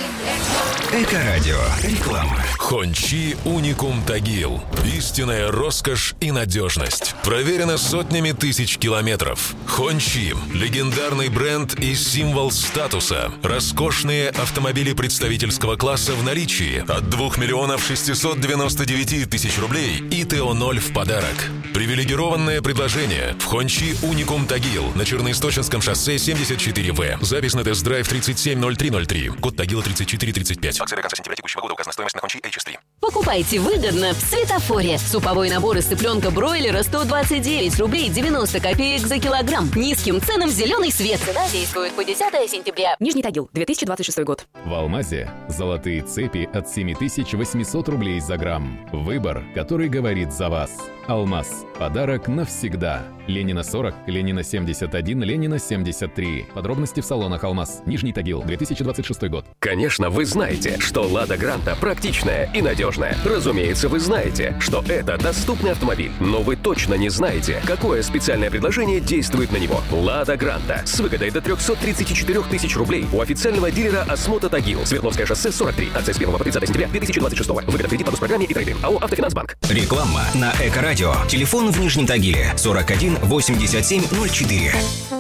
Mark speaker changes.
Speaker 1: Эко-радио. Реклама.
Speaker 2: Хончи Уникум Тагил. Истинная роскошь и надежность. Проверено сотнями тысяч километров. Хончи – легендарный бренд и символ статуса. Роскошные автомобили представительского класса в наличии. От 2 699 000 рублей и ТО-0 в подарок. Привилегированное предложение в Хончи Уникум Тагил на Черноисточинском шоссе 74В. Запись на тест-драйв 370303. Код Тагила 3435. Акция до конца сентября текущего года. Указана стоимость на Хончи HS3.
Speaker 3: Покупайте выгодно в Светофоре. Суповой набор из цыпленка бройлера 129 рублей 90 копеек за килограмм. Низким ценам зеленый свет. Цена действует по 10 сентября.
Speaker 4: Нижний Тагил, 2026 год.
Speaker 5: В Алмазе золотые цепи от 7800 рублей за грамм. Выбор, который говорит за вас. Алмаз. Подарок навсегда. Ленина 40, Ленина 71, Ленина 73. Подробности в салонах Алмаз. Нижний Тагил, 2026 год.
Speaker 6: Конечно, вы знаете, что Лада Гранта практичная и надежная. Разумеется, вы знаете, что это доступный автомобиль. Но вы точно не знаете, какое специальное предложение действует на него. Лада Гранта с выгодой до 334 000 рублей у официального дилера Осмота Тагил. Свердловское шоссе 43. Акция с 1 по 30 сентября 2026. Выгода кредит по госпрограмме и трейдинг. АО «Автофинансбанк».
Speaker 1: Реклама на Эко-радио. Телефон в Нижнем Тагиле 41 87 04.